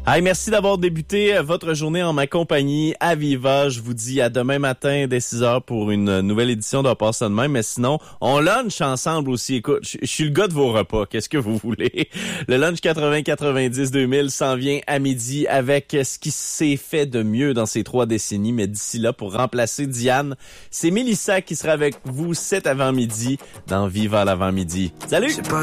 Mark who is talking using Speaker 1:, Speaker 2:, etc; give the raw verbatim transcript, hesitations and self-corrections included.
Speaker 1: Hey, merci d'avoir débuté votre journée en ma compagnie à Viva. Je vous dis à demain matin dès six heures pour une nouvelle édition de Passe ça de même. Mais sinon, on lunch ensemble aussi. Écoute, je, je suis le gars de vos repas. Qu'est-ce que vous voulez? Le lunch quatre-vingts quatre-vingt-dix deux mille s'en vient à midi avec ce qui s'est fait de mieux dans ces trois décennies. Mais d'ici là, pour remplacer Diane, c'est Mélissa qui sera avec vous cet avant-midi dans Viva l'avant-midi. Salut!